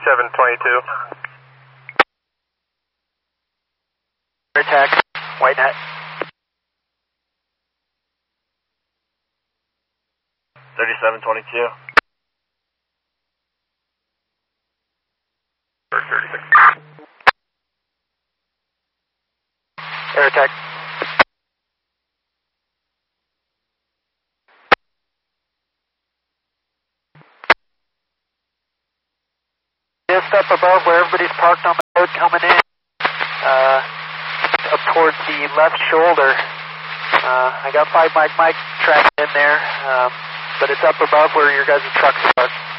3722. Attack, white net. 3722. Bird 36. Air attack. Just up above where everybody's parked on the road coming in, up towards the left shoulder. I got 5 Mike tracked in there, but it's up above where your guys' trucks are.